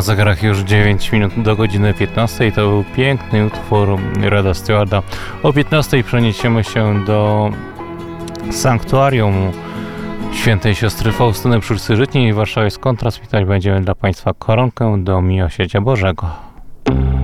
Na zegarach już 9 minut do godziny 15. To był piękny utwór Reda Stewarda. O 15 przeniesiemy się do sanktuarium Świętej Siostry Faustyny przy ulicy Żytniej w Warszawie, skąd transmitować będziemy dla Państwa koronkę do Miłosierdzia Bożego.